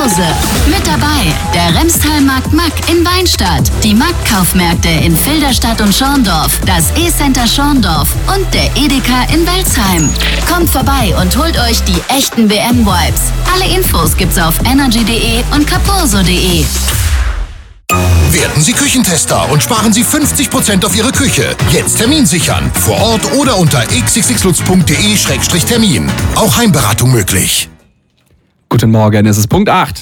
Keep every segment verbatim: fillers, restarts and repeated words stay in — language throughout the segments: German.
Hause. Mit dabei der Remstal-Markt Mack in Weinstadt, die Marktkaufmärkte in Filderstadt und Schorndorf, das E-Center Schorndorf und der Edeka in Welzheim. Kommt vorbei und holt euch die echten W M-Vibes. Alle Infos gibt's auf energy punkt de und capurso punkt de. Werden Sie Küchentester und sparen Sie fünfzig Prozent auf Ihre Küche. Jetzt Termin sichern. Vor Ort oder unter x x x lutz punkt de Schrägstrich Termin. Auch Heimberatung möglich. Guten Morgen, es ist Punkt acht.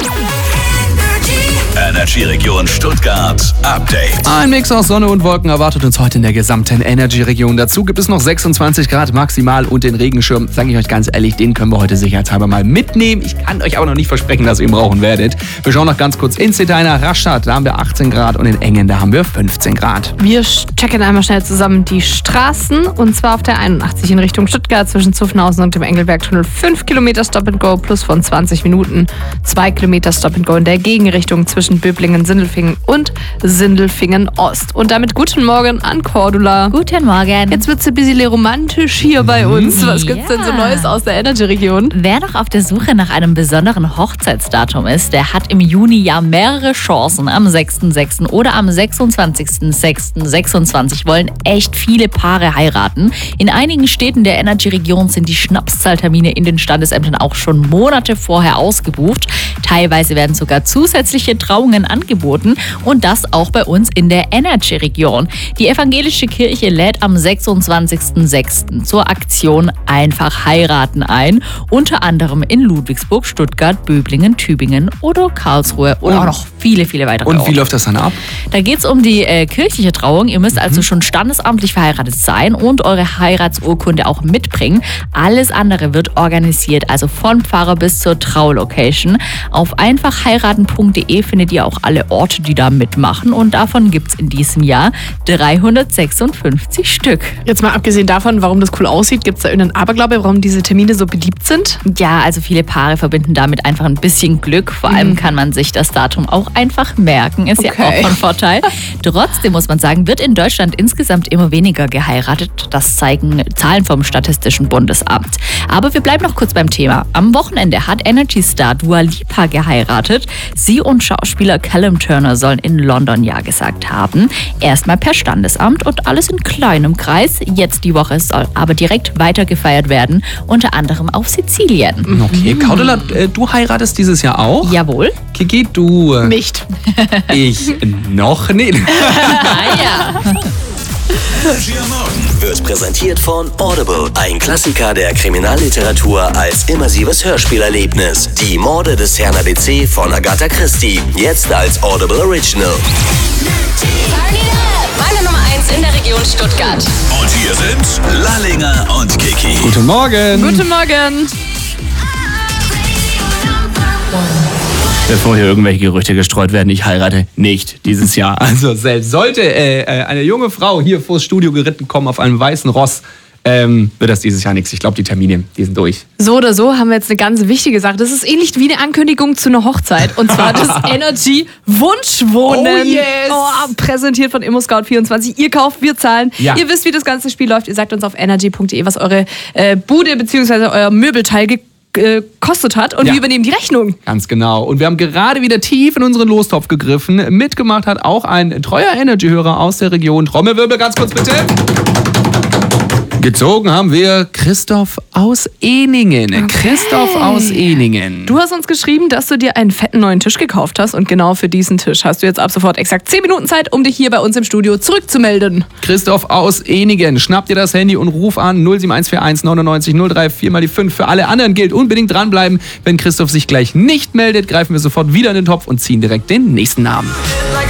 Energy-Region Stuttgart Update. Ein Mix aus Sonne und Wolken erwartet uns heute in der gesamten Energy-Region. Dazu gibt es noch sechsundzwanzig Grad maximal und den Regenschirm, sage ich euch ganz ehrlich, den können wir heute sicherheitshalber mal mitnehmen. Ich kann euch aber noch nicht versprechen, dass ihr ihn brauchen werdet. Wir schauen noch ganz kurz ins Detail nach Rastatt. Da haben wir achtzehn Grad und in Engen, da haben wir fünfzehn Grad. Wir checken einmal schnell zusammen die Straßen und zwar auf der einundachtzig in Richtung Stuttgart zwischen Zuffenhausen und dem Engelbergtunnel fünf Kilometer Stop and Go plus von zwanzig Minuten. zwei Kilometer Stop and Go in der Gegenrichtung zwischen Böblingen, Sindelfingen und Sindelfingen Ost. Und damit guten Morgen an Cordula. Guten Morgen. Jetzt wird es ein bisschen romantisch hier bei uns. Was Ja. gibt's denn so Neues aus der Energy-Region? Wer noch auf der Suche nach einem besonderen Hochzeitsdatum ist, der hat im Juni ja mehrere Chancen. Am sechsten sechsten oder am sechsundzwanzigsten sechsten sechsundzwanzig wollen echt viele Paare heiraten. In einigen Städten der Energy-Region sind die Schnapszahltermine in den Standesämtern auch schon Monate vorher ausgebucht. Teilweise werden sogar zusätzliche Trauungen angeboten und das auch bei uns in der Energy-Region. Die evangelische Kirche lädt am sechsundzwanzigsten sechsten zur Aktion Einfach heiraten ein, unter anderem in Ludwigsburg, Stuttgart, Böblingen, Tübingen oder Karlsruhe und Und- auch noch viele, viele weitere Und Orte. wie läuft das dann ab? Da geht es um die äh, kirchliche Trauung. Ihr müsst also schon standesamtlich verheiratet sein und eure Heiratsurkunde auch mitbringen. Alles andere wird organisiert, also von Pfarrer bis zur Traulocation. Auf einfach heiraten punkt de findet ihr auch alle Orte, die da mitmachen. Und davon gibt es in diesem Jahr dreihundertsechsundfünfzig Stück. Jetzt mal abgesehen davon, warum das cool aussieht, gibt es da irgendeinen Aberglaube, warum diese Termine so beliebt sind? Ja, also viele Paare verbinden damit einfach ein bisschen Glück. Vor allem kann man sich das Datum auch einfach merken. Ist ja Okay. auch von Vorteil. Trotzdem muss man sagen, wird in Deutschland insgesamt immer weniger geheiratet. Das zeigen Zahlen vom Statistischen Bundesamt. Aber wir bleiben noch kurz beim Thema. Am Wochenende hat Energy-Star Dua Lipa geheiratet. Sie und Schauspieler Callum Turner sollen in London Ja gesagt haben. Erstmal per Standesamt und alles in kleinem Kreis. Jetzt die Woche soll aber direkt weiter gefeiert werden, unter anderem auf Sizilien. Okay, Cordula, äh, du heiratest dieses Jahr auch? Jawohl. Kiki, du... äh, Nicht. Ich noch nicht. Ah ja. Energy am Morgen wird präsentiert von Audible. Ein Klassiker der Kriminalliteratur als immersives Hörspielerlebnis. Die Morde des Herrn A B C von Agatha Christie. Jetzt als Audible Original. Meine Nummer eins in der Region Stuttgart. Und hier sind Lallinger und Kiki. Guten Morgen. Guten Morgen. Bevor hier irgendwelche Gerüchte gestreut werden, ich heirate nicht dieses Jahr. Also selbst sollte äh, äh, eine junge Frau hier vors Studio geritten kommen auf einem weißen Ross, ähm, wird das dieses Jahr nichts. Ich glaube, die Termine, die sind durch. So oder so haben wir jetzt eine ganz wichtige Sache. Das ist ähnlich wie eine Ankündigung zu einer Hochzeit. Und zwar das Energy Wunschwohnen. Oh, yes. Oh, präsentiert von ImmoScout vierundzwanzig. Ihr kauft, wir zahlen. Ja. Ihr wisst, wie das ganze Spiel läuft. Ihr sagt uns auf energy punkt de, was eure äh, Bude bzw. euer Möbelteil gekostet kostet hat und Ja. wir übernehmen die Rechnung. Ganz genau. Und wir haben gerade wieder tief in unseren Lostopf gegriffen. Mitgemacht hat auch ein treuer Energy-Hörer aus der Region. Trommelwirbel, ganz kurz bitte. Gezogen haben wir Christoph aus Eningen. Okay. Christoph aus Eningen. Du hast uns geschrieben, dass du dir einen fetten neuen Tisch gekauft hast und genau für diesen Tisch hast du jetzt ab sofort exakt zehn Minuten Zeit, um dich hier bei uns im Studio zurückzumelden. Christoph aus Eningen. Schnapp dir das Handy und ruf an null sieben eins vier eins neunundneunzig null drei vier mal die fünf. Für alle anderen gilt unbedingt dranbleiben. Wenn Christoph sich gleich nicht meldet, greifen wir sofort wieder in den Topf und ziehen direkt den nächsten Namen.